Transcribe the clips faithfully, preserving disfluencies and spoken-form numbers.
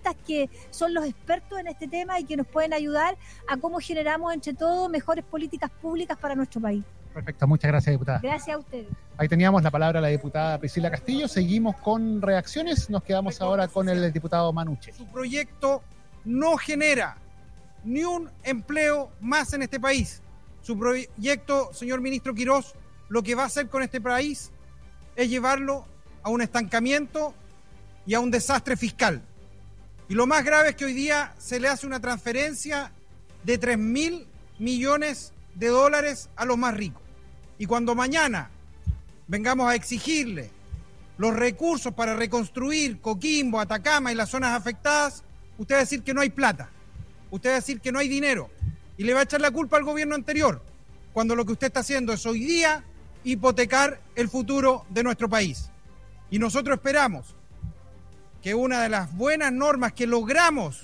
especialistas que son los expertos en este tema y que nos pueden ayudar a cómo generamos entre todos mejores políticas públicas para nuestro país. Perfecto, muchas gracias, diputada. Gracias a ustedes. Ahí teníamos la palabra de la diputada Priscila Castillo. Seguimos con reacciones. Nos quedamos ahora con el diputado Manuche. Su proyecto no genera ni un empleo más en este país. Su proyecto, señor ministro Quirós, lo que va a hacer con este país es llevarlo a un estancamiento y a un desastre fiscal. Y lo más grave es que hoy día se le hace una transferencia de tres mil millones de dólares a los más ricos. Y cuando mañana vengamos a exigirle los recursos para reconstruir Coquimbo, Atacama y las zonas afectadas, usted va a decir que no hay plata, usted va a decir que no hay dinero y le va a echar la culpa al gobierno anterior, cuando lo que usted está haciendo es hoy día hipotecar el futuro de nuestro país. Y nosotros esperamos que una de las buenas normas que logramos,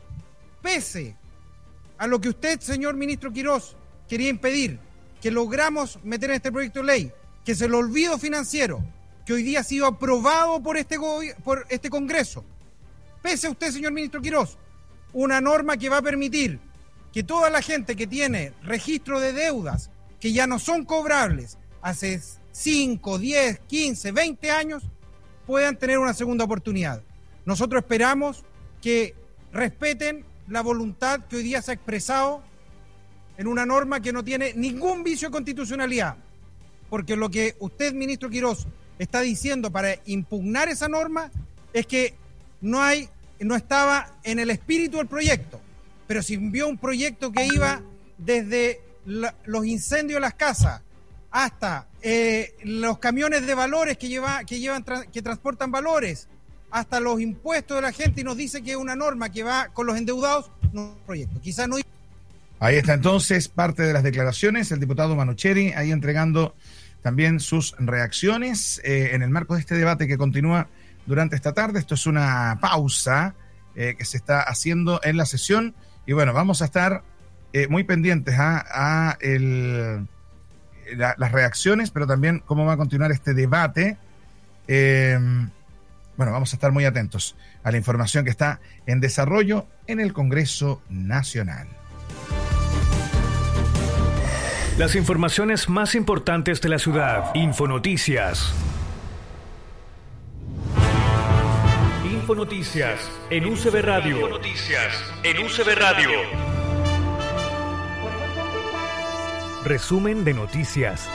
pese a lo que usted, señor ministro Quirós, quería impedir, que logramos meter en este proyecto de ley, que es el olvido financiero, que hoy día ha sido aprobado por este, por este Congreso, pese a usted, señor ministro Quirós, una norma que va a permitir que toda la gente que tiene registro de deudas que ya no son cobrables hace cinco, diez, quince, veinte años, puedan tener una segunda oportunidad. Nosotros esperamos que respeten la voluntad que hoy día se ha expresado en una norma que no tiene ningún vicio de constitucionalidad, porque lo que usted, ministro Quirós, está diciendo para impugnar esa norma es que no hay, no estaba en el espíritu del proyecto, pero se envió un proyecto que iba desde la, los incendios de las casas hasta eh, los camiones de valores que lleva, que llevan tra- que transportan valores, hasta los impuestos de la gente, y nos dice que es una norma que va con los endeudados, no un proyecto. Quizás no. Ahí está entonces parte de las declaraciones, el diputado Manucheri ahí entregando también sus reacciones eh, en el marco de este debate que continúa durante esta tarde. Esto es una pausa eh, que se está haciendo en la sesión y bueno, vamos a estar eh, muy pendientes a, a el, la, las reacciones, pero también cómo va a continuar este debate. Eh, bueno, vamos a estar muy atentos a la información que está en desarrollo en el Congreso Nacional. Las informaciones más importantes de la ciudad. Infonoticias. Infonoticias en U C B Radio. Infonoticias en U C B Radio. Resumen de noticias.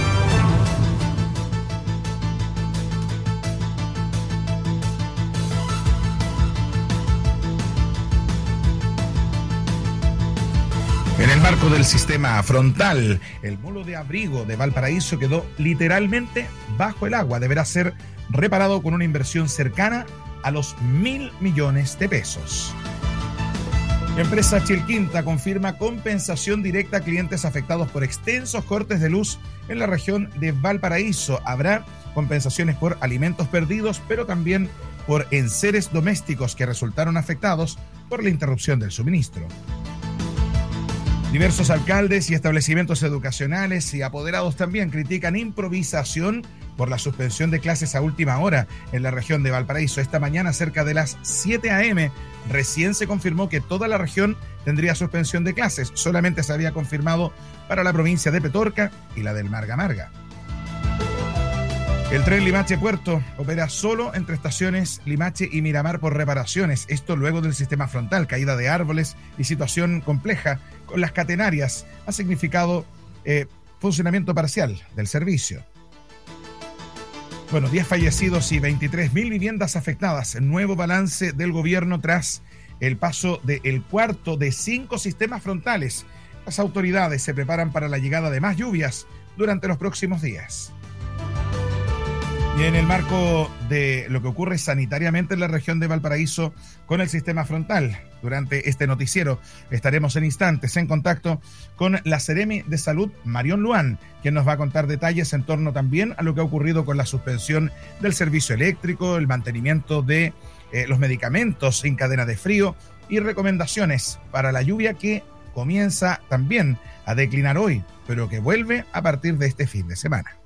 En el marco del sistema frontal, el molo de abrigo de Valparaíso quedó literalmente bajo el agua. Deberá ser reparado con una inversión cercana a los mil millones de pesos. Empresa Chilquinta confirma compensación directa a clientes afectados por extensos cortes de luz en la región de Valparaíso. Habrá compensaciones por alimentos perdidos, pero también por enseres domésticos que resultaron afectados por la interrupción del suministro. Diversos alcaldes y establecimientos educacionales y apoderados también critican improvisación por la suspensión de clases a última hora en la región de Valparaíso. Esta mañana, cerca de las siete a.m., recién se confirmó que toda la región tendría suspensión de clases. Solamente se había confirmado para la provincia de Petorca y la del Marga Marga. El tren Limache-Puerto opera solo entre estaciones Limache y Miramar por reparaciones. Esto luego del sistema frontal, caída de árboles y situación compleja con las catenarias ha significado eh, funcionamiento parcial del servicio. Bueno, diez fallecidos y veintitrés mil viviendas afectadas. Nuevo balance del gobierno tras el paso del cuarto de cinco sistemas frontales. Las autoridades se preparan para la llegada de más lluvias durante los próximos días. Y en el marco de lo que ocurre sanitariamente en la región de Valparaíso con el sistema frontal, durante este noticiero estaremos en instantes en contacto con la Seremi de Salud, Marión Luán, quien nos va a contar detalles en torno también a lo que ha ocurrido con la suspensión del servicio eléctrico, el mantenimiento de eh, los medicamentos en cadena de frío y recomendaciones para la lluvia que comienza también a declinar hoy, pero que vuelve a partir de este fin de semana.